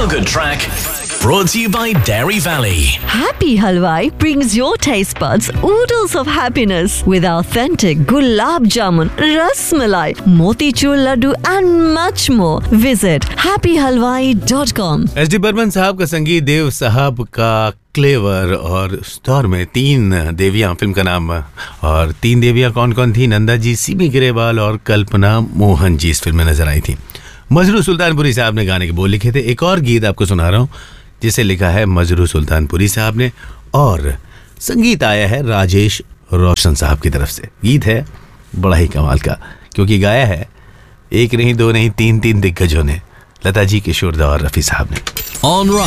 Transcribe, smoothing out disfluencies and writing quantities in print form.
Feel Good Track brought to you by Dairy Valley. Happy Halwai brings your taste buds oodles of happiness with authentic gulab jamun, ras malai, motichur laddu and much more. Visit happyhalwai.com. SD. Burman साहब का संगीत, देव साहब का clever, और उस दौर में 3 देवियां फिल्म का नाम, और 3 देवियां कौन कौन थी? नंदा जी, सीबी ग्रेवाल और कल्पना मोहन जी इस फिल्म में नजर आई थी। मजरू सुल्तानपुरी साहब ने गाने के बोल लिखे थे। एक और गीत आपको सुना रहा हूँ जिसे लिखा है मजरू सुल्तानपुरी साहब ने, और संगीत आया है राजेश रोशन साहब की तरफ से। गीत है बड़ा ही कमाल का, क्योंकि गाया है 1 नहीं 2 नहीं 3 दिग्गजों ने, लता जी, किशोर दा और रफ़ी साहब ने। On